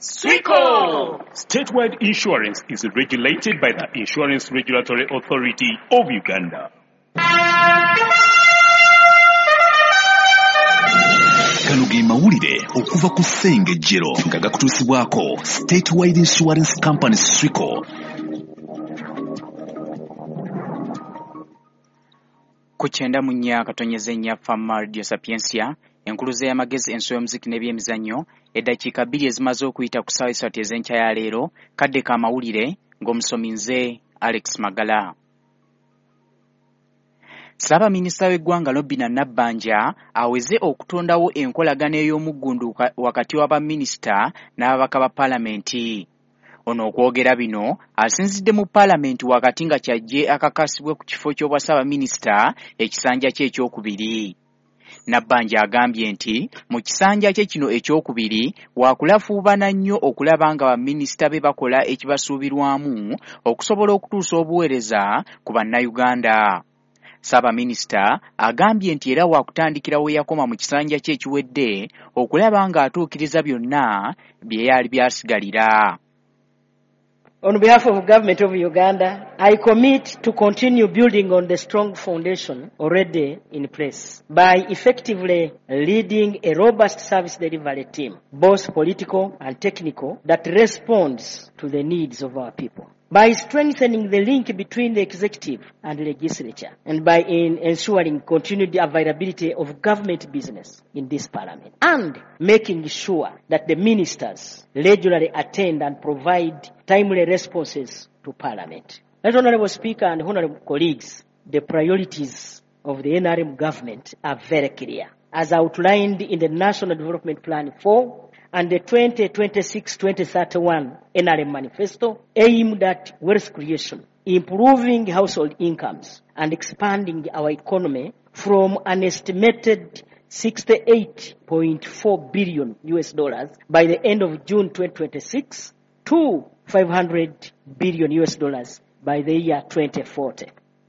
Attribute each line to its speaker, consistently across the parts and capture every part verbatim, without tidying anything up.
Speaker 1: Swico! Statewide insurance is regulated by the Insurance Regulatory Authority of Uganda.
Speaker 2: Kano ge mawulire okuva ku Ssengejjero nga gakutuusibwako Statewide Insurance Company Swico.
Speaker 3: Kuchenda munya katonyeze nya Fama Radio Sapiensia enkuluze y'amagezi enso y'omuziki n'ebyemizannyo eddakiika bbiri ezimaze okuyita ku ssaawa essatu ez'enkya ya leero kadde ka mawulire ng'omusomi nze Alex Magala. Ssaabaminisita w'eggwanga Robinah Nabbanja aweze okutondawo enkolagana ey'omuggundu wakati w'abaminisita n'ababaka ba paalamenti. Ono okwogera bino asinzidde mu paalamenti wakati nga kyajje akakasibwe ku kifo ky'obwa ssaabaminisita ekisanja kye ekyokubiri. Nabbanja agambye nti mu kisanja kye kino ekyokubiri waakulafuubana nnyo okulaba nga baminisita be bakola ekibasuubirwamu okusobola okutuusa obuweereza ku bannayuganda. Ssaabaminisita agambye nti era waakutandikira we yakoma mu kisanja kye ekiwedde okulaba ng'atuukiriza byonna bye yali byasigalira.
Speaker 4: On behalf of the Government of Uganda, I commit to continue building on the strong foundation already in place by effectively leading a robust service delivery team, both political and technical, that responds to the needs of our people. By strengthening the link between the executive and legislature, and by in ensuring continued availability of government business in this parliament, and making sure that the ministers regularly attend and provide timely responses to parliament. As Honourable Speaker and Honourable colleagues, the priorities of the N R M government are very clear, as outlined in the National Development Plan four and the twenty twenty-six to twenty thirty-one N R M Manifesto, aimed at wealth creation, improving household incomes, and expanding our economy from an estimated sixty-eight point four billion U S dollars by the end of June twenty twenty-six to five hundred billion U S dollars by the year twenty forty.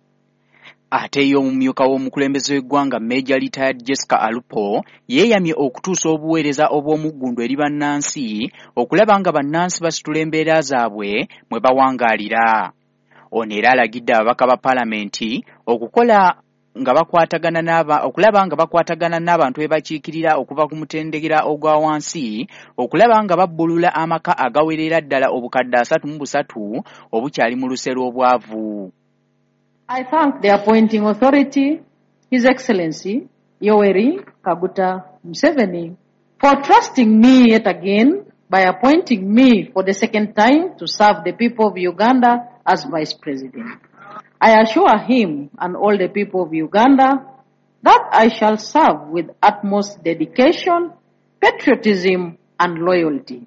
Speaker 3: Ate y'omumyuka w'omukulembeze w'eggwanga Major Retired Jessica Alupo yeeyamye okutuusa obuweereza obw'omuggundu eri bannansi okulaba nga bannansi basitula embeera zaabwe mwe bawangaalira. Ono era alagidde ababaka ba paalamenti okukola nga bakwatagana n'aba okulaba nga bakwatagana n'abantu be bakiikirira okuva ku mutendera ogwa wansi okulaba nga babbulula amaka agawerera ddala obukadde asatu mu busatu obukyali mu luse lw'obwavu.
Speaker 5: I thank the appointing authority, His Excellency Yoweri Kaguta Museveni, for trusting me yet again by appointing me for the second time to serve the people of Uganda as Vice President. I assure him and all the people of Uganda that I shall serve with utmost dedication, patriotism, and loyalty.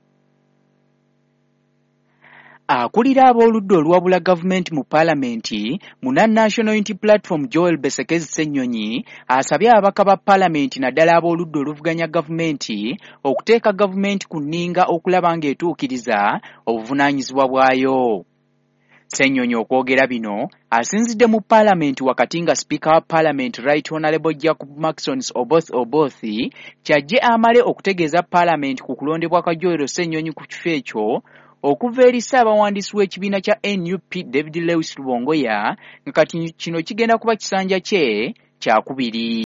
Speaker 3: Akulira ab'oludda olwabula gavumenti mu paalamenti muna National Unity Platform Joel Besekezi Ssenyonyi asabye ababaka ba paalamenti naddala ab'oludda oluvuganya gavumenti okuteeka gavumenti ku nninga okulaba ng'etuukiriza obuvunaanyizibwa bwayo. Ssenyonyi okwogera bino asinzidde mu paalamenti wakati nga Speaker wa Parliament Right Honourable Jacob Maxons Oboth Oboth kyajje amale okutegeeza paalamenti ku kulondebwa kwa Joel Ssenyonyi ku kifo ekyo okuva eri ssaabawandiisi w'ekibiina kya N U P David Lewis Lubongoya nga kati kino kigenda kuba kisanja kye kyakubiri.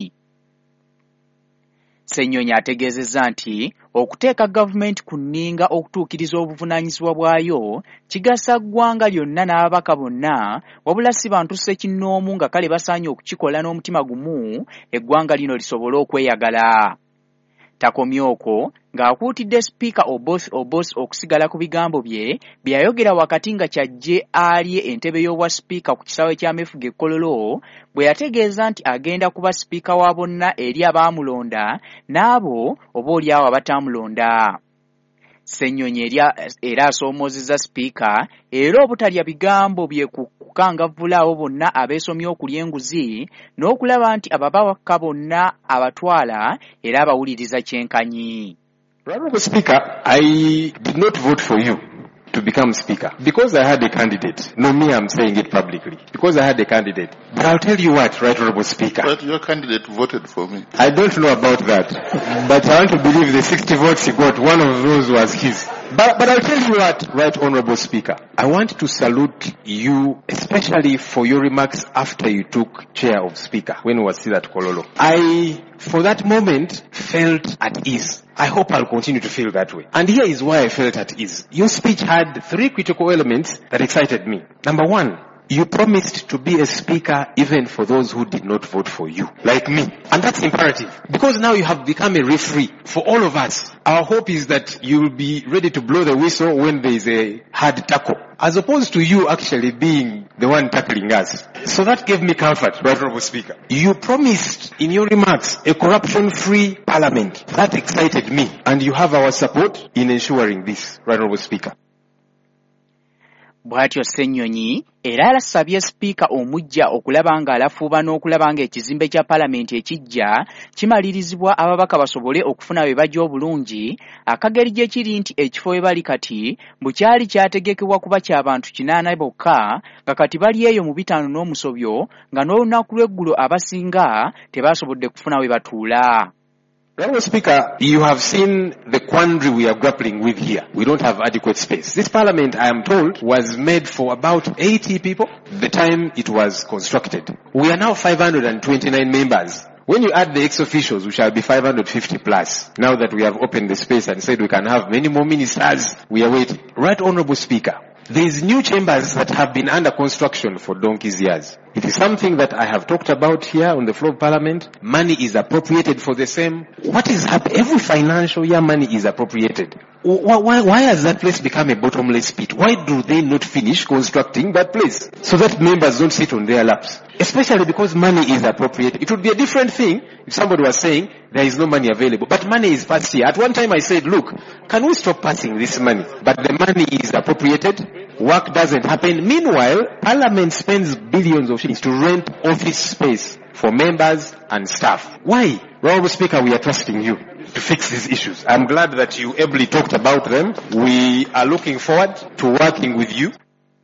Speaker 3: Ssenyonyi ategeezezza nti okuteeka gavumenti ku nninga okutuukiriza obuvunaanyizibwa bwayo kigasa ggwanga lyonna n'ababaka bonna wabula si bantu ssekinnoomu nga kale basaanye okukikola n'omutima gumu eggwanga lino lisobole okweyagala. Takomye okwo ng'akuutidde Speaker Oboth Oboth okusigala ku bigambo bye byayogera wakati nga kyajje alye entebe y'obwa Speaker ku kisaawe ky'amefuga e Kololo bwe yategeeza nti agenda kuba Speaker wa bonna eri abaamulonda n'abo oboolyawo abatamulonda. Ssenyonyi era asoomozezza Speaker era obutalya bigambo bye ku kukangavvula abo bonna abeesomye okulya enguzi n'okulaba nti ababaka bonna abatwala era abawuliriza kyenkanyi.
Speaker 6: Honourable Speaker, I did not vote for you to become speaker because I had a candidate. No, me, I'm saying it publicly. Because I had a candidate. But I'll tell you what, Right Honorable Speaker.
Speaker 7: But your candidate voted for me.
Speaker 6: I don't know about that. But I want to believe the sixty votes he got, one of those was his. But, but I'll tell you what, Right Honorable Speaker. I want to salute you, especially for your remarks after you took chair of Speaker, when you were still at Kololo. I, for that moment, felt at ease. I hope I'll continue to feel that way. And here is why I felt at ease. Your speech had three critical elements that excited me. Number one, you promised to be a speaker even for those who did not vote for you, like me. And that's imperative. Because now you have become a referee for all of us. Our hope is that you will be ready to blow the whistle when there is a hard tackle, as opposed to you actually being the one tackling us. So that gave me comfort, Right Honorable Speaker. You promised in your remarks a corruption-free parliament. That excited me. And you have our support in ensuring this, Right Honorable Speaker.
Speaker 3: Bwatyo Ssenyonyi era alasabye sipiika omujja okulaba nga alafuuba n'okulaba nga ekizimbe kya palamenti ekijja kimalirizibwa ababaka basobole okufuna we bajja obulungi, akageri gye kiri nti ekifo we bali kati bukyali kyategekebwa kuba ky'abantu kinaana bokka nga kati bali eyo mu bitaano n'omusobyo nga n'olunaku lw'eggulo abasinga tebasobodde kufuna we batuula.
Speaker 6: Honorable Speaker, you have seen the quandary we are grappling with here. We don't have adequate space. This parliament, I am told, was made for about eighty people the time it was constructed. We are now five hundred twenty-nine members. When you add the ex-officials, we shall be five hundred fifty plus. Now that we have opened the space and said we can have many more ministers, we are waiting. Right Honorable Speaker, there is new chambers that have been under construction for donkey's years. It is something that I have talked about here on the floor of Parliament. Money is appropriated for the same. What is happening? Every financial year money is appropriated. Why, why, why has that place become a bottomless pit? Why do they not finish constructing that place so that members don't sit on their laps? Especially because money is appropriated. It would be a different thing if somebody was saying there is no money available. But money is passed here. At one time I said, look, can we stop passing this money? But the money is appropriated. Work doesn't happen. Meanwhile, Parliament spends billions of shillings to rent office space for members and staff. Why? Honorable Speaker, we are trusting you to fix these issues. I'm glad that you ably talked about them. We are looking forward to working with you.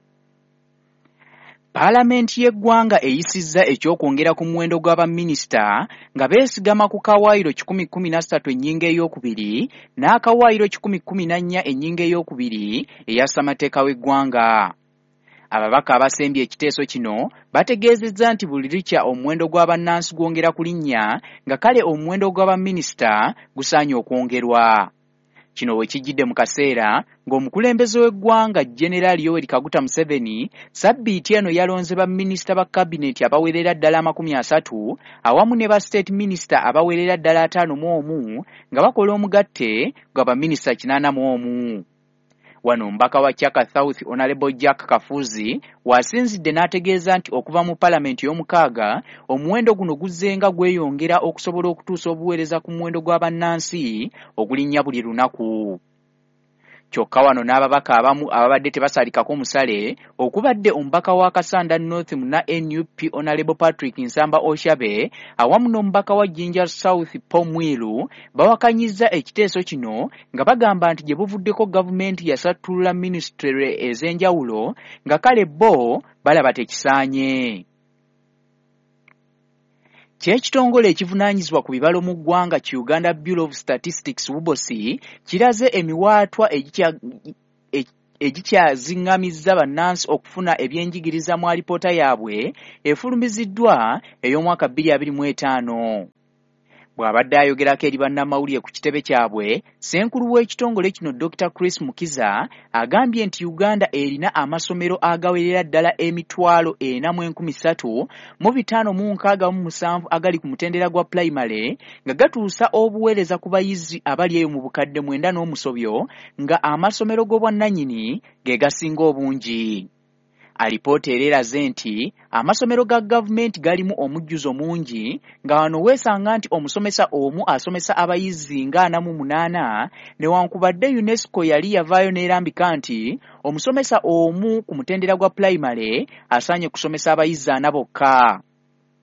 Speaker 3: Parliament y'eggwanga eyisizza ekyokwongera ku muwendo gw'abaminisita nga beesigama ku kawaayiro kikumi kkumi na ssatu ennyingo ey'okubiri n'akawaayiro kikumi kkumi na nnya ennyingo ey'okubiri eya ssemateeka w'eggwanga. Ababaka abasembye ekiteeso kino bategeezezza nti buli lukya omuwendo gw'abannansi gwongera ku linnya nga kale omuwendo gw'abaminisita gusaanye okwongerwa. Kino we kijjidde mu kaseera ng'omukulembeze w'eggwanga General Yoweri Kaguta Museveni sabbiiti eno yalonze baminisita ba kabineti abawerera ddala amakumi asatu awamu ne ba state minister abawerera ddala ataano mu omu nga bakola omugatte gwa baminisita kinaana mu omu. Wano mbaka wa Kyaka South Honorable Jack Kafuzi wasinzidde n'ategeeza nti okuva mu palamenti y'omukaaga omuwendo guno guzzenga gweyongera okusobola okutuusa obuweereza ku muwendo gw'abannansi ogulinnya buli lunaku. Kyokka wano n'ababaka abamu ababadde tebasalikako musale okubadde omubaka wa Kasanda North na N U P Honorable Patrick Nsamba Oshabe awamu n'omubaka wa Jinja South Paul Mwiru bawakanyizza ekiteeso kino nga bagamba nti gye buvuddeko gavumenti yasattulula ministry ez'enjawulo nga kale bo balaba tekisaanye. Ky'ekitongole ekivunaanyizibwa ku bibalo mu ggwanga ki Uganda Bureau of Statistics U B O S kiraze emiwaatwa egikyaziŋŋamizza bannansi okufuna ebyenjigiriza mu alipoota yaabwe efulumiziddwa ey'omwaka bbiri abiri mu etaano. Bw'abadde ayogerako eri bannamawulire ku kitebe kyabwe, Ssenkulu w'ekitongole kino Doctor Chris Mukiza agambye nti Uganda erina amasomero agawerera ddala emitwalo ena mu enkumi ssatu mu bitaano mu nkaaga mu musanvu agali ku mutendera gwa primary nga gatuusa obuweereza ku bayizi abali eyo mu bukadde mwenda n'omusobyo nga amasomero g'obwannannyini ge gasinga obungi. Alipoota era eraze nti amasomero ga gavumenti galimu omujjuzo mungi nga wano weesanga nti omusomesa omu asomesa abayizi nga ana mu munaana newankubadde UNESCO yali yavaayo n'erambika nti omusomesa omu ku mutendera gwa primary asaanye kusomesa abayizi ana bokka.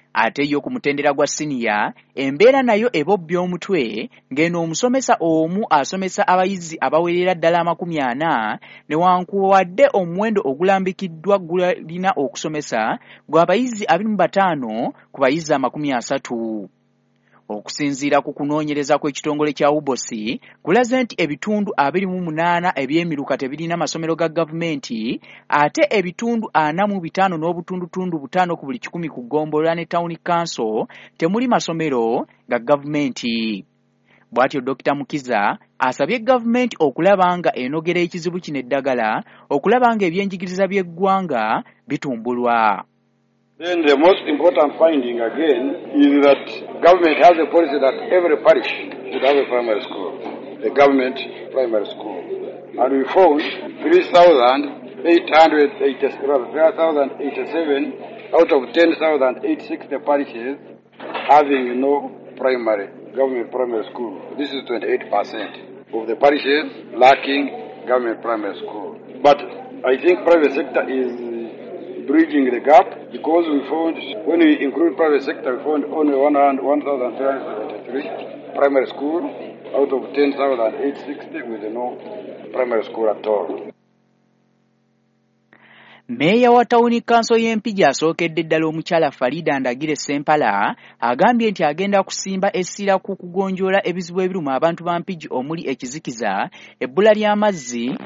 Speaker 3: ate yo ku mutendera gwa siniya embeera nayo ebobbya omutwe ng'eno omusomesa omu asomesa abayizi abawerera ddala amakumi ana newankubadde omuwendo ogulambikiddwa gulina okusomesa gw'abayizi abiri mu bataano ku bayizi amakumi asatu. Okusinziira ku kunoonyereza kw'ekitongole kya Ubosi kulaze nti ebitundu abiri mu munaana eby'emiruka tebirina masomero ga gavumenti ate ebitundu ana mu bitaano n'obutundutundu butaano ku buli kikumi ku Ggombolola ne Town Council temuli masomero ga gavumenti. Bw'atyo Dokita Mukiza asabye gavumenti okulaba nga enogera ekizibu kino eddagala okulaba nga ebyenjigiriza by'eggwanga bitumbulwa.
Speaker 8: Then the most important finding again is that government has a policy that every parish should have a primary school, a government primary school. And we found three thousand eight hundred eighty-seven out of ten thousand eight hundred sixty parishes having no primary, government primary school. This is twenty-eight percent of the parishes lacking government primary school. But I think private sector is bridging the gap because we found when we include private sector we found only one thousand three hundred seventy-three primary school out of ten thousand eight hundred sixty with no primary school at all.
Speaker 3: Meeya wa Town Council y'Empigi asookedde ddala omukyala Farida Ndagire Sempala agambye nti agenda kusimba essira ku kugonjoola ebizibu ebiruma abantu ba Mpigi omuli ekizikiza, ebbula ly'amazzi